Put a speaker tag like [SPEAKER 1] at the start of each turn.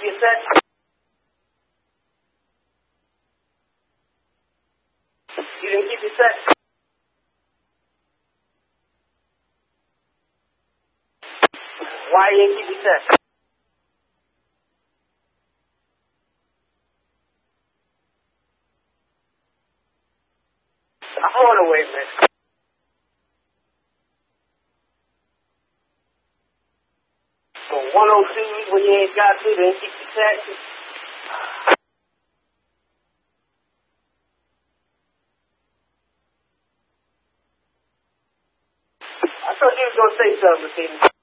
[SPEAKER 1] your set? You didn't keep your set? Why you didn't keep your set? Hold on, wait a minute. So 102 when you ain't got to, then keep your set? I thought you was going to say something, Stephen.